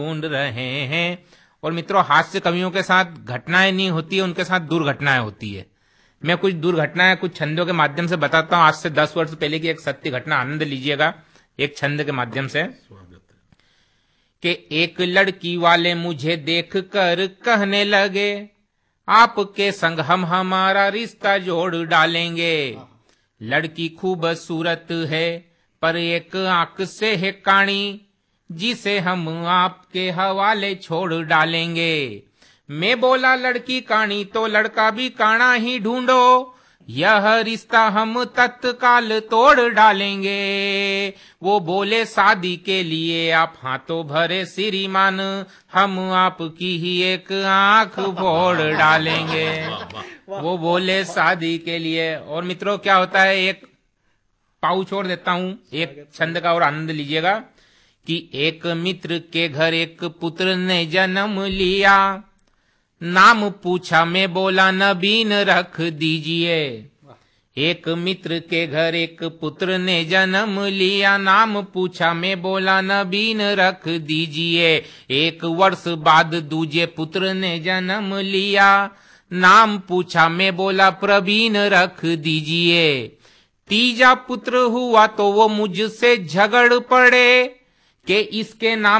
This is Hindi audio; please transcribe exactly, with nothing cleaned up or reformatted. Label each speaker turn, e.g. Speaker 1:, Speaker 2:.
Speaker 1: ढूंढ रहे हैं। और मित्रों, हास्य कवियों के साथ घटनाएं नहीं होती है, उनके साथ दुर्घटनाएं होती है। मैं कुछ दुर्घटनाएं कुछ छंदों के माध्यम से बताता हूं। आज से दस वर्ष पहले की एक सत्य घटना, आनंद लीजिएगा एक छंद के माध्यम से। कि एक लड़की वाले मुझे देख कर कहने लगे, आपके संग हम हमारा रिश्ता जोड़ डालेंगे। लड़की खूबसूरत है पर एक आंख से है काणी, जिसे हम आपके हवाले छोड़ डालेंगे। मैं बोला लड़की काणी तो लड़का भी काना ही ढूंढो, यह रिश्ता हम तत्काल तोड़ डालेंगे। वो बोले शादी के लिए आप हाथों भरे श्रीमान, हम आपकी ही एक आंख फोड़ डालेंगे। वो बोले शादी के लिए। और मित्रों क्या होता है, एक पाऊ छोड़ देता हूं एक छंद का और आनंद लीजिएगा। कि एक मित्र के घर एक पुत्र ने जन्म लिया, नाम पूछा मैं बोला नबीन रख दीजिए। एक मित्र के घर एक पुत्र ने जन्म लिया, नाम पूछा मैं बोला नबीन रख दीजिए। एक वर्ष बाद दूजे पुत्र ने जन्म लिया, नाम पूछा मैं बोला प्रवीण रख दीजिए। तीजा पुत्र हुआ तो वो मुझसे झगड़ पड़े कि इसके नाम